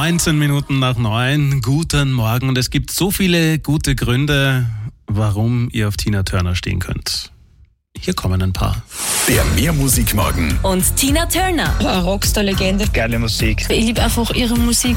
19 Minuten nach 9. Guten Morgen. Und es gibt so viele gute Gründe, warum ihr auf Tina Turner stehen könnt. Hier kommen ein paar. Der Mehrmusikmorgen. Und Tina Turner. Eine Rockstar-Legende. Geile Musik. Ich liebe einfach ihre Musik.